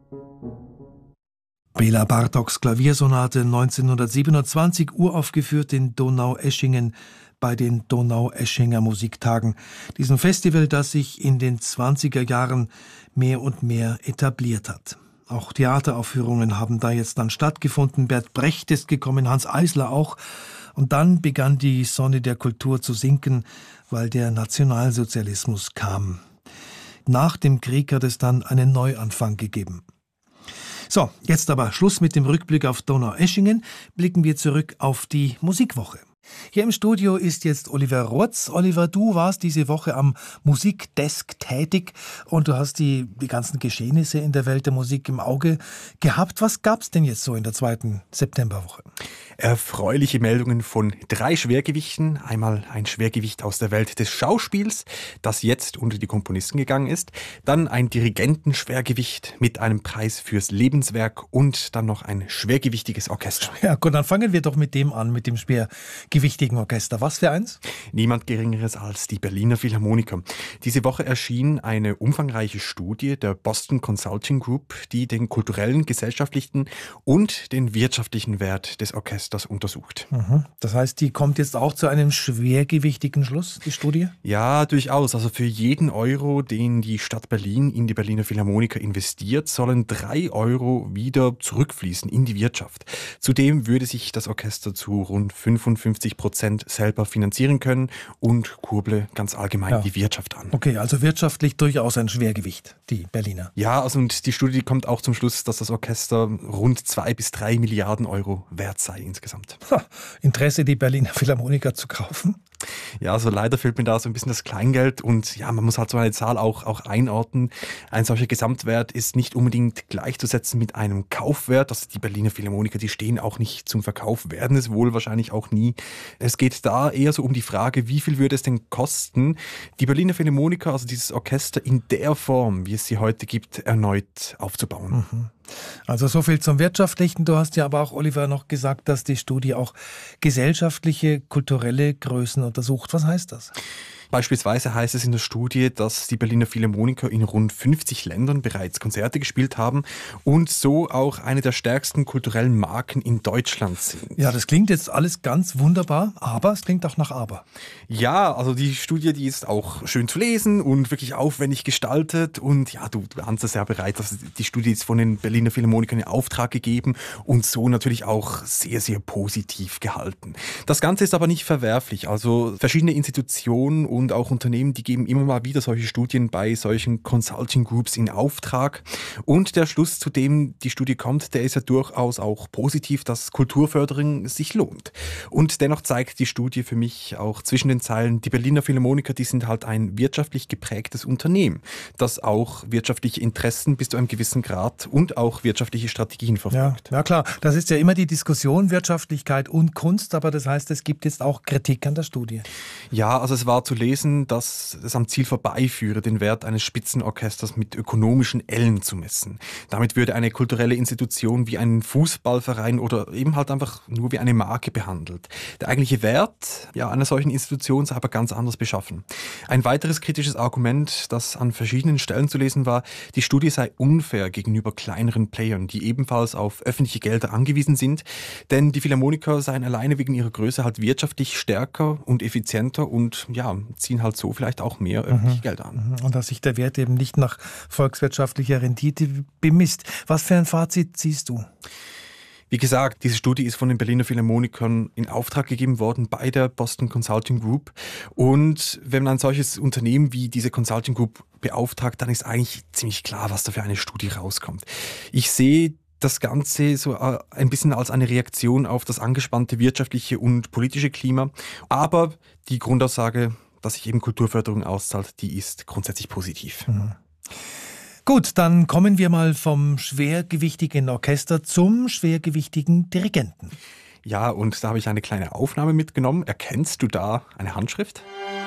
Bela Bartoks Klaviersonate 1927, uraufgeführt in Donaueschingen bei den Donaueschinger Musiktagen. Diesem Festival, das sich in den 20er Jahren mehr und mehr etabliert hat. Auch Theateraufführungen haben da jetzt dann stattgefunden. Bert Brecht ist gekommen, Hans Eisler auch. Und dann begann die Sonne der Kultur zu sinken, weil der Nationalsozialismus kam. Nach dem Krieg hat es dann einen Neuanfang gegeben. So, jetzt aber Schluss mit dem Rückblick auf Donaueschingen. Blicken wir zurück auf die Musikwoche. Hier im Studio ist jetzt Oliver Rotz. Oliver, du warst diese Woche am Musikdesk tätig und du hast die ganzen Geschehnisse in der Welt der Musik im Auge gehabt. Was gab's denn jetzt so in der zweiten Septemberwoche? Erfreuliche Meldungen von 3 Schwergewichten. Einmal ein Schwergewicht aus der Welt des Schauspiels, das jetzt unter die Komponisten gegangen ist. Dann ein Dirigentenschwergewicht mit einem Preis fürs Lebenswerk und dann noch ein schwergewichtiges Orchester. Ja gut, dann fangen wir doch mit dem an, mit dem schwergewichtigen Orchester. Was für eins? Niemand Geringeres als die Berliner Philharmoniker. Diese Woche erschien eine umfangreiche Studie der Boston Consulting Group, die den kulturellen, gesellschaftlichen und den wirtschaftlichen Wert des Orchesters untersucht. Das heißt, die kommt jetzt auch zu einem schwergewichtigen Schluss, die Studie? Ja, durchaus. Also für jeden Euro, den die Stadt Berlin in die Berliner Philharmoniker investiert, sollen 3 Euro wieder zurückfließen in die Wirtschaft. Zudem würde sich das Orchester zu rund 55% selber finanzieren können und kurble ganz allgemein die Wirtschaft an. Okay, also wirtschaftlich durchaus ein Schwergewicht, die Berliner. Ja, also und die Studie kommt auch zum Schluss, dass das Orchester rund 2 bis 3 Milliarden Euro wert sei insgesamt. Interesse, die Berliner Philharmoniker zu kaufen? Ja, also leider fehlt mir da so ein bisschen das Kleingeld und ja, man muss halt so eine Zahl auch einordnen. Ein solcher Gesamtwert ist nicht unbedingt gleichzusetzen mit einem Kaufwert. Also die Berliner Philharmoniker, die stehen auch nicht zum Verkauf, werden es wohl wahrscheinlich auch nie. Es geht da eher so um die Frage, wie viel würde es denn kosten, die Berliner Philharmoniker, also dieses Orchester in der Form, wie es sie heute gibt, erneut aufzubauen. Also so viel zum Wirtschaftlichen. Du hast ja aber auch, Oliver, noch gesagt, dass die Studie auch gesellschaftliche, kulturelle Größen untersucht. Was heißt das? Beispielsweise heißt es in der Studie, dass die Berliner Philharmoniker in rund 50 Ländern bereits Konzerte gespielt haben und so auch eine der stärksten kulturellen Marken in Deutschland sind. Ja, das klingt jetzt alles ganz wunderbar, aber es klingt auch nach Aber. Ja, also die Studie, die ist auch schön zu lesen und wirklich aufwendig gestaltet und ja, du ahnst es ja bereits, dass die Studie ist von den Berliner Philharmonikern in Auftrag gegeben und so natürlich auch sehr, sehr positiv gehalten. Das Ganze ist aber nicht verwerflich, also verschiedene Institutionen und auch Unternehmen, die geben immer mal wieder solche Studien bei solchen Consulting Groups in Auftrag. Und der Schluss, zu dem die Studie kommt, der ist ja durchaus auch positiv, dass Kulturförderung sich lohnt. Und dennoch zeigt die Studie für mich auch zwischen den Zeilen, die Berliner Philharmoniker, die sind halt ein wirtschaftlich geprägtes Unternehmen, das auch wirtschaftliche Interessen bis zu einem gewissen Grad und auch wirtschaftliche Strategien verfolgt. Ja klar, das ist ja immer die Diskussion, Wirtschaftlichkeit und Kunst, aber das heißt, es gibt jetzt auch Kritik an der Studie. Ja, also es war zu lesen, dass es am Ziel vorbeiführe, den Wert eines Spitzenorchesters mit ökonomischen Ellen zu messen. Damit würde eine kulturelle Institution wie ein Fußballverein oder eben halt einfach nur wie eine Marke behandelt. Der eigentliche Wert einer solchen Institution sei aber ganz anders beschaffen. Ein weiteres kritisches Argument, das an verschiedenen Stellen zu lesen war, die Studie sei unfair gegenüber kleineren Playern, die ebenfalls auf öffentliche Gelder angewiesen sind, denn die Philharmoniker seien alleine wegen ihrer Größe halt wirtschaftlich stärker und effizienter und ziehen halt so vielleicht auch mehr öffentliche Gelder an. Und dass sich der Wert eben nicht nach volkswirtschaftlicher Rendite bemisst. Was für ein Fazit ziehst du? Wie gesagt, diese Studie ist von den Berliner Philharmonikern in Auftrag gegeben worden bei der Boston Consulting Group. Und wenn man ein solches Unternehmen wie diese Consulting Group beauftragt, dann ist eigentlich ziemlich klar, was da für eine Studie rauskommt. Ich sehe das Ganze so ein bisschen als eine Reaktion auf das angespannte wirtschaftliche und politische Klima. Aber die Grundaussage, dass sich eben Kulturförderung auszahlt, die ist grundsätzlich positiv. Gut, dann kommen wir mal vom schwergewichtigen Orchester zum schwergewichtigen Dirigenten. Ja, und da habe ich eine kleine Aufnahme mitgenommen. Erkennst du da eine Handschrift?